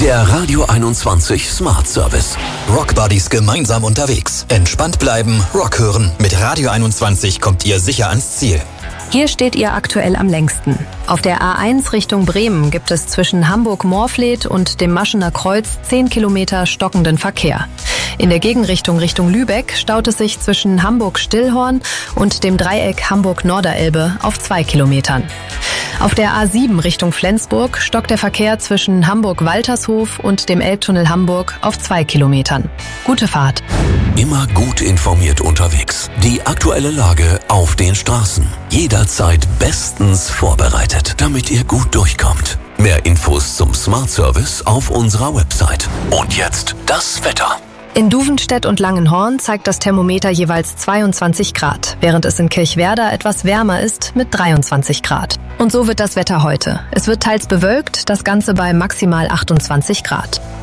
Der Radio 21 Smart Service. Rockbuddies gemeinsam unterwegs. Entspannt bleiben, Rock hören. Mit Radio 21 kommt ihr sicher ans Ziel. Hier steht ihr aktuell am längsten. Auf der A1 Richtung Bremen gibt es zwischen Hamburg-Morfleet und dem Maschener Kreuz 10 Kilometer stockenden Verkehr. In der Gegenrichtung Richtung Lübeck staut es sich zwischen Hamburg-Stillhorn und dem Dreieck Hamburg-Norderelbe auf 2 Kilometern. Auf der A7 Richtung Flensburg stockt der Verkehr zwischen Hamburg-Waltershof und dem Elbtunnel Hamburg auf 2 Kilometern. Gute Fahrt. Immer gut informiert unterwegs. Die aktuelle Lage auf den Straßen. Jederzeit bestens vorbereitet, damit ihr gut durchkommt. Mehr Infos zum Smart Service auf unserer Website. Und jetzt das Wetter. In Duvenstedt und Langenhorn zeigt das Thermometer jeweils 22 Grad, während es in Kirchwerder etwas wärmer ist mit 23 Grad. Und so wird das Wetter heute. Es wird teils bewölkt, das Ganze bei maximal 28 Grad.